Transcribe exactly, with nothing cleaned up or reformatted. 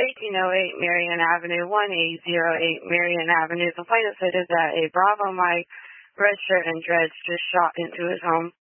eighteen oh eight Marion Avenue, one eight zero eight Marion Avenue. The plaintiff said that a Bravo Mike, red shirt and dreads, just shot into his home.